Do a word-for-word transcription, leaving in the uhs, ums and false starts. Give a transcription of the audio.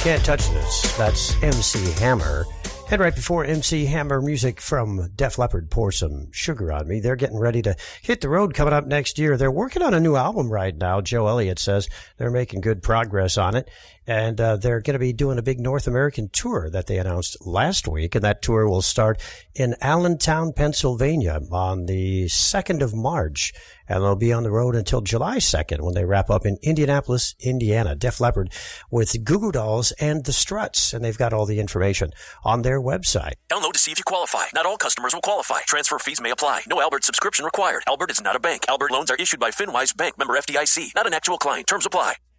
Can't Touch This. That's M C Hammer. And right before M C Hammer, music from Def Leppard, Pour Some Sugar on Me. They're getting ready to hit the road coming up next year. They're working on a new album right now. Joe Elliott says they're making good progress on it. And uh, they're going to be doing a big North American tour that they announced last week. And that tour will start in Allentown, Pennsylvania on the second of March. And they'll be on the road until July second when they wrap up in Indianapolis, Indiana. Def Leppard with Goo Goo Dolls and the Struts. And they've got all the information on their website. Download to see if you qualify. Not all customers will qualify. Transfer fees may apply. No Albert subscription required. Albert is not a bank. Albert loans are issued by FinWise Bank, member F D I C. Not an actual client. Terms apply.